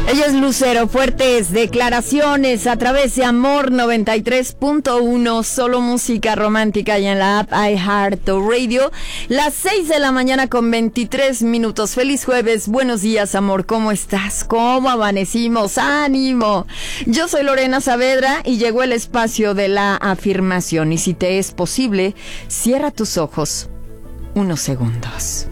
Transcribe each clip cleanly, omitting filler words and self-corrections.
Ella es Lucero, fuertes declaraciones a través de Amor 93.1, solo música romántica, y en la app iHeartRadio. Las 6 de la mañana con 23 minutos. Feliz jueves, buenos días, amor, ¿cómo estás? ¿Cómo amanecimos? ¡Ánimo! Yo soy Lorena Saavedra y llegó el espacio de la afirmación. Y si te es posible, cierra tus ojos unos segundos.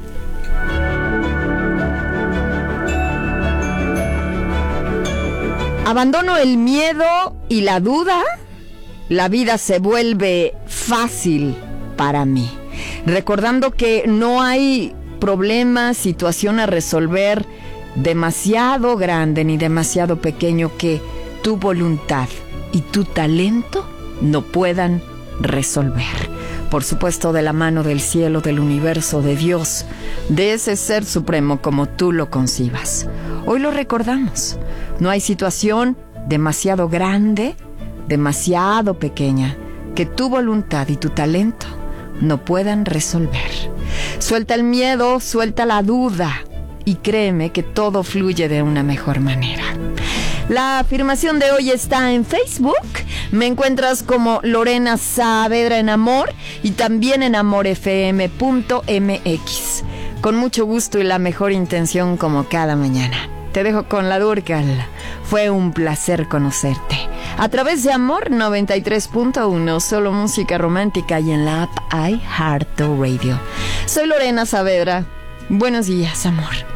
Abandono el miedo y la duda, la vida se vuelve fácil para mí. Recordando que no hay problema, situación a resolver demasiado grande ni demasiado pequeño que tu voluntad y tu talento no puedan resolver. Por supuesto, de la mano del cielo, del universo, de Dios, de ese ser supremo como tú lo concibas. Hoy lo recordamos. No hay situación demasiado grande, demasiado pequeña, que tu voluntad y tu talento no puedan resolver. Suelta el miedo, suelta la duda y créeme que todo fluye de una mejor manera. La afirmación de hoy está en Facebook. Me encuentras como Lorena Saavedra en Amor y también en amorfm.mx. Con mucho gusto y la mejor intención como cada mañana. Te dejo con la Durcal. Fue un placer conocerte. A través de Amor 93.1, solo música romántica, y en la app iHeartRadio. Soy Lorena Saavedra. Buenos días, amor.